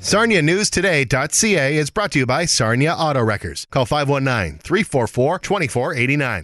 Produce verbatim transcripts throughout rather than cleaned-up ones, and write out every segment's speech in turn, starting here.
Sarnia News Today dot C A is brought to you by Sarnia Auto Wreckers. Call five one nine, three four four, two four eight nine.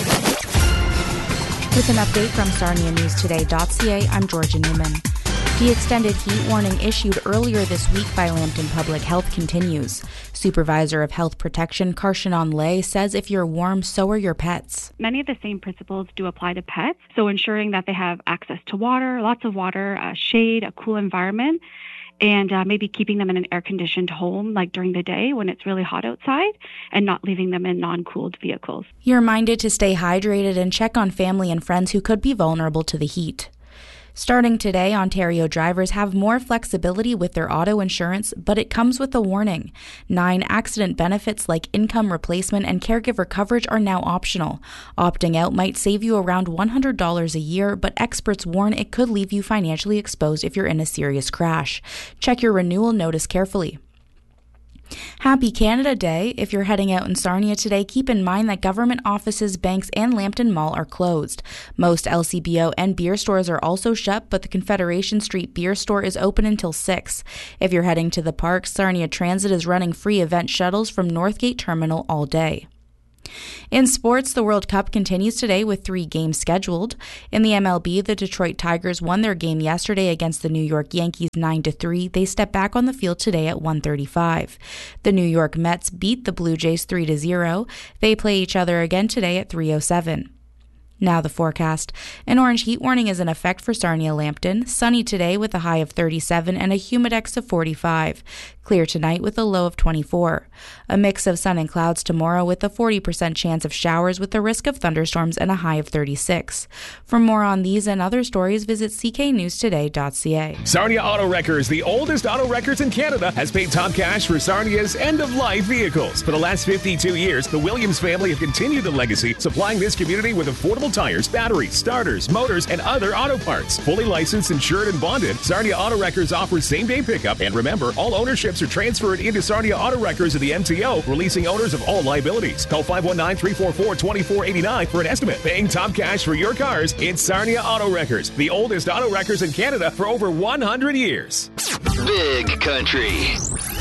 With an update from Sarnia News Today dot C A, I'm Georgia Newman. The extended heat warning issued earlier this week by Lambton Public Health continues. Supervisor of Health Protection, Karshanon Lay, says if you're warm, so are your pets. Many of the same principles do apply to pets, so ensuring that they have access to water, lots of water, uh, shade, a cool environment, and uh, maybe keeping them in an air-conditioned home like during the day when it's really hot outside, and not leaving them in non-cooled vehicles. You're reminded to stay hydrated and check on family and friends who could be vulnerable to the heat. Starting today, Ontario drivers have more flexibility with their auto insurance, but it comes with a warning. Nine accident benefits like income replacement and caregiver coverage are now optional. Opting out might save you around one hundred dollars a year, but experts warn it could leave you financially exposed if you're in a serious crash. Check your renewal notice carefully. Happy Canada Day. If you're heading out in Sarnia today, keep in mind that government offices, banks, and Lambton Mall are closed. Most L C B O and beer stores are also shut, but the Confederation Street Beer Store is open until six. If you're heading to the park, Sarnia Transit is running free event shuttles from Northgate Terminal all day. In sports, the World Cup continues today with three games scheduled. In the M L B, the Detroit Tigers won their game yesterday against the New York Yankees nine to three. They step back on the field today at one thirty-five. The New York Mets beat the Blue Jays three to zero. They play each other again today at three oh seven. Now the forecast. An orange heat warning is in effect for Sarnia-Lambton. Sunny today with a high of thirty-seven and a humidex of forty-five. Clear tonight with a low of twenty-four. A mix of sun and clouds tomorrow with a forty percent chance of showers with a risk of thunderstorms and a high of thirty-six. For more on these and other stories, visit C K news today dot C A. Sarnia Auto Wreckers, the oldest auto wreckers in Canada, has paid top cash for Sarnia's end-of-life vehicles. For the last fifty-two years, the Williams family have continued the legacy, supplying this community with affordable tires, batteries, starters, motors, and other auto parts. Fully licensed, insured, and bonded, Sarnia Auto Wreckers offers same-day pickup. And remember, all ownerships are transferred into Sarnia Auto Wreckers of the M T O, releasing owners of all liabilities. Call five one nine, three four four, two four eight nine for an estimate. Paying top cash for your cars, it's Sarnia Auto Wreckers, the oldest auto wreckers in Canada for over one hundred years. Big Country.